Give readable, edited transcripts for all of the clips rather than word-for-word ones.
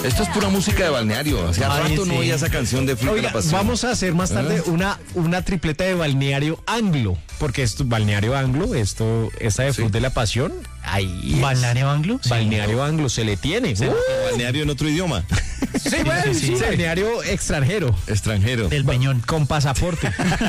Esto es pura música de balneario. Hace rato no oía esa canción de Fruit de la Pasión. Vamos a hacer más tarde una tripleta de balneario anglo, porque esto balneario anglo, esta de Fruit de la Pasión. Ahí ¿Balneario anglo? Sí. Balneario anglo se le tiene. Balneario en otro idioma. Sí, bueno, sí. Balneario extranjero. Extranjero. Del Peñón. Con pasaporte.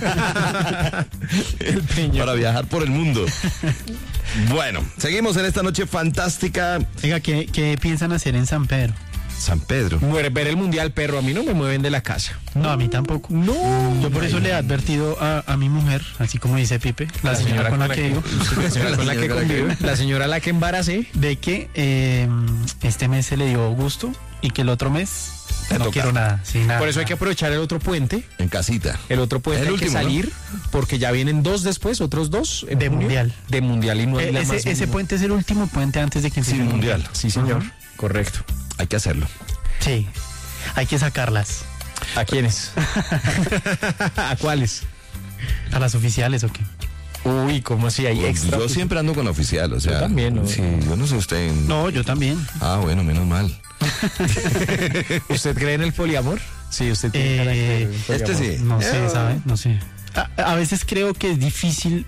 El Peñón. Para viajar por el mundo. Bueno, seguimos en esta noche fantástica. Oiga, ¿qué piensan hacer en San Pedro? San Pedro. Ver el mundial, perro. A mí no me mueven de la casa. No, a mí tampoco. No. Yo por eso le he advertido a mi mujer, así como dice Pipe, la señora con la que digo. La señora con la que convive. La señora a la que embaracé. De que este mes se le dio gusto y que el otro mes no quiero nada, sí, nada. Por eso hay que aprovechar el otro puente. En casita. El otro puente hay que salir, ¿no? Porque ya vienen dos después, otros dos. De mundial. De mundial y no hay ese puente es el último puente antes de que empiece el mundial. Sí, señor. Correcto. Hay que hacerlo. Sí. Hay que sacarlas. ¿A quiénes? ¿A cuáles? ¿A las oficiales o qué? Uy, ¿cómo así? Hay extra. Yo siempre ando con oficial, o sea. Yo también, ¿no? Sí, yo no sé usted. No, yo también. Ah, bueno, menos mal. ¿Usted cree en el poliamor? Sí, usted tiene carácter. Este sí. No sé, ¿sabe? No sé. A veces creo que es difícil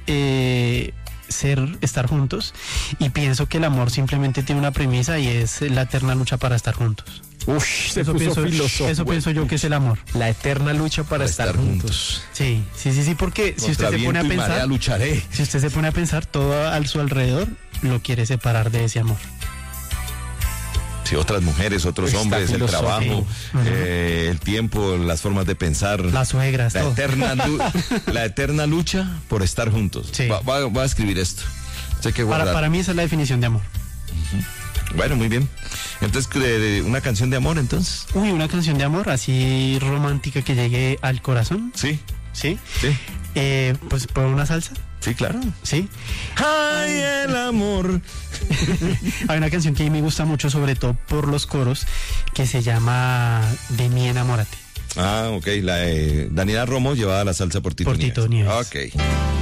estar juntos y pienso que el amor simplemente tiene una premisa y es la eterna lucha para estar juntos. Eso pienso yo que es el amor. La eterna lucha para estar juntos. Sí, porque si usted se pone a pensar, lucharé. Si usted se pone a pensar, todo a su alrededor lo quiere separar de ese amor. Sí, otras mujeres, otros hombres, el trabajo, el tiempo, las formas de pensar. Las suegras, la todo. La eterna lucha por estar juntos. Sí. Va a escribir esto. Sé que para mí esa es la definición de amor. Bueno, muy bien. Entonces, ¿una canción de amor entonces? Uy, una canción de amor así romántica que llegue al corazón. Sí. ¿Sí? Sí. Pues, ¿por una salsa? Sí, claro. Sí. ¡Ay, el amor! Hay una canción que a mí me gusta mucho, sobre todo por los coros, que se llama De mí enamórate. Ah, ok. La de Daniela Romo llevada a la salsa por Tito Nieves. Ok.